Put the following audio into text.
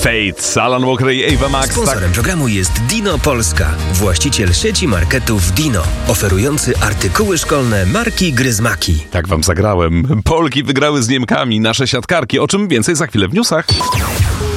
Fate, Alan Walker i Ava Max. Sponsorem programu jest Dino Polska, właściciel sieci marketów Dino, oferujący artykuły szkolne marki Gryzmaki. Tak wam zagrałem. Polki wygrały z Niemkami, nasze siatkarki, o czym więcej za chwilę w newsach.